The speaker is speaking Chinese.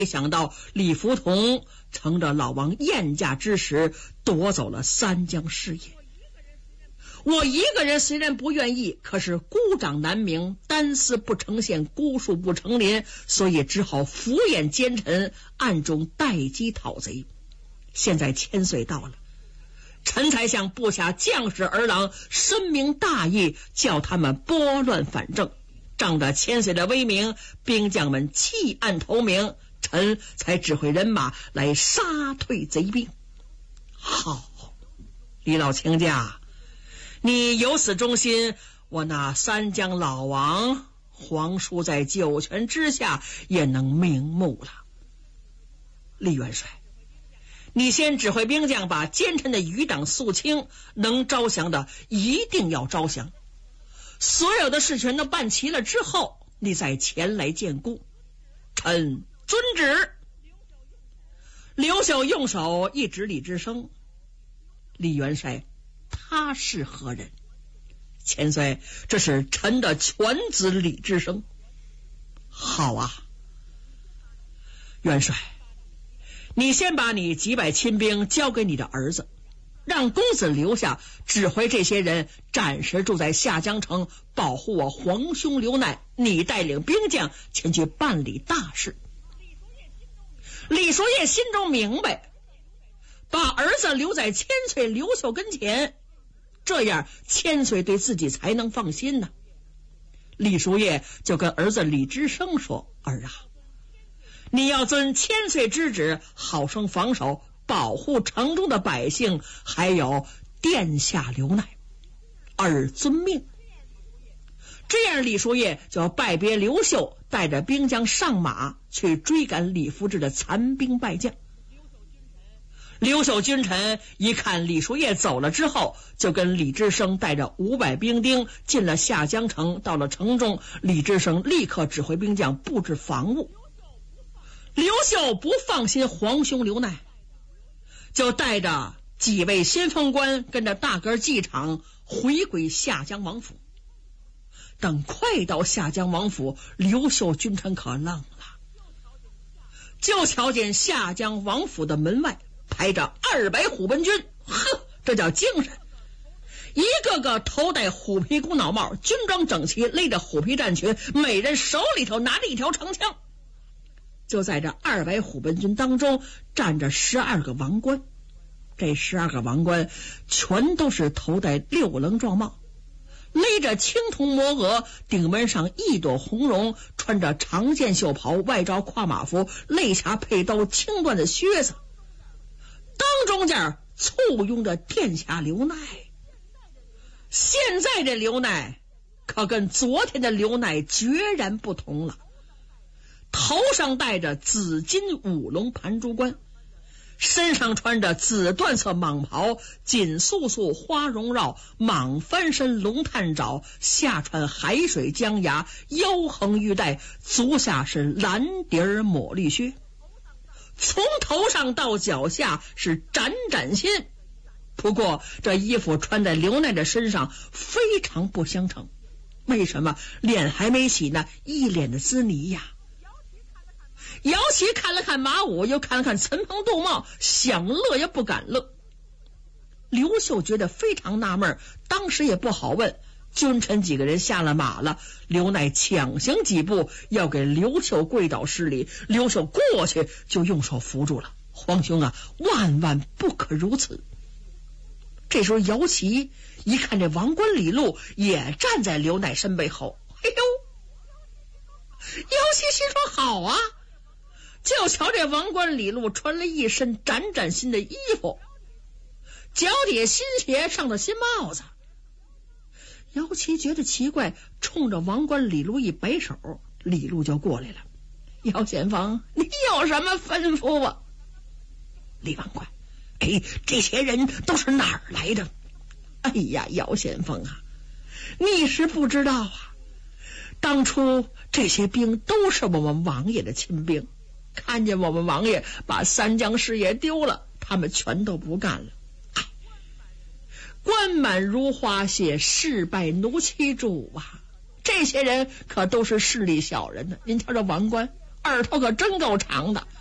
没想到李福同乘着老王宴驾之时，夺走了三江事业。我一个人虽然不愿意，可是孤掌难鸣，单丝不成线，孤树不成林，所以只好敷衍奸臣，暗中待机讨贼。现在千岁到了，臣才向部下将士儿郎深明大义，叫他们拨乱反正，仗着千岁的威名，兵将们弃暗投明，臣才指挥人马来杀退贼兵。好，李老卿家，你有此忠心，我那三江老王皇叔在九泉之下也能瞑目了。李元帅，你先指挥兵将把奸臣的余党肃清，能招降的一定要招降，所有的事情都办齐了之后，你再前来见顾。臣遵旨。刘秀用手一指李志生，李元帅他是何人？千岁，这是臣的犬子李志生。好啊，元帅，你先把你几百亲兵交给你的儿子，让公子留下指挥这些人暂时住在下江城，保护我皇兄刘鼐，你带领兵将前去办理大事。李叔夜心中明白，把儿子留在千岁刘秀跟前，这样千岁对自己才能放心呢。李叔夜就跟儿子李之生说，儿啊，你要遵千岁之旨，好生防守，保护城中的百姓，还有殿下刘鼐，儿遵命。这样李叔夜就拜别刘秀，带着兵将上马去追赶李福志的残兵败将。刘秀君臣一看李叔夜走了之后，就跟李志生带着500兵丁进了下江城。到了城中，李志生立刻指挥兵将布置防务。刘秀不放心皇兄刘鼐，就带着几位先锋官跟着大个骑场回归下江王府。等快到下江王府，刘秀君臣可愣了，就瞧见下江王府的门外排着200虎贲军，呵，这叫精神！一个个头戴虎皮鼓脑帽，军装整齐，勒着虎皮战裙，每人手里头拿着一条长枪。就在这200虎贲军当中站着12个王官，这12个王官全都是头戴6棱状帽，勒着青铜摩额，顶门上一朵红绒，穿着长箭袖袍，外罩跨马服，肋下佩刀，青缎的靴子，当中间簇拥着殿下刘鼐。现在这刘鼐可跟昨天的刘鼐决然不同了，头上戴着紫金5龙盘珠冠，身上穿着紫缎色蟒袍，锦素素花绒绕，蟒翻身龙探爪，下穿海水江崖，腰横玉带，足下是蓝底抹绿靴，从头上到脚下是崭崭新。不过这衣服穿在刘鼐的身上非常不相称，为什么？脸还没洗呢，一脸的滋泥呀。姚琦看了看马武，又看了看陈鹏杜茂，想乐也不敢乐。刘秀觉得非常纳闷，当时也不好问。君臣几个人下了马了，刘鼐抢行几步要给刘秀跪倒施礼，刘秀过去就用手扶住了。皇兄啊，万万不可如此。这时候姚琦一看这王冠李禄也站在刘鼐身背后，哎呦，姚琦心说好啊，就瞧这王冠李禄穿了一身崭崭新的衣服，脚底新鞋，上的新帽子。姚琦觉得奇怪，冲着王冠李禄一摆手，李禄就过来了。姚先锋，你有什么吩咐啊？李王冠，这些人都是哪儿来的？哎呀，姚先锋啊，你是不知道啊，当初这些兵都是我们王爷的亲兵，看见我们王爷把三江事业丢了，他们全都不干了。官满如花谢，事败奴妻主啊！这些人可都是势利小人呢。您瞧这王冠耳朵可真够长的。